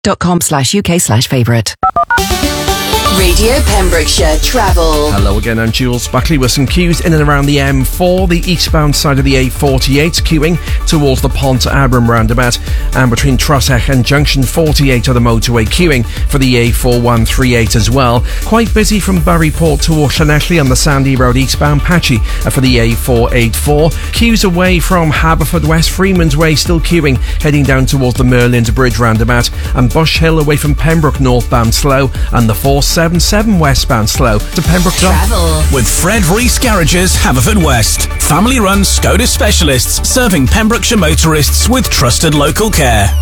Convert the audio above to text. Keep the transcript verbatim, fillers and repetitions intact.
dot com slash UK slash favourite. Radio Pembrokeshire Travel. Hello again, I'm Jules Buckley with some queues in and around the M four, the eastbound side of the A forty-eight, queuing towards the Pont Abram roundabout, and between Trosach and Junction forty-eight of the motorway, queuing for the A four one three eight as well. Quite busy from Burryport towards Llanelli on the Sandy Road eastbound, patchy for the A four eighty-four. Queues away from Haverfordwest, Freeman's Way still queuing, heading down towards the Merlin's Bridge roundabout, and Bush Hill away from Pembroke northbound slow, and the four seventy-seven westbound slow to Pembroke Travel with Fred Rees Garages, Haverfordwest. Family run Skoda specialists serving Pembrokeshire motorists with trusted local care.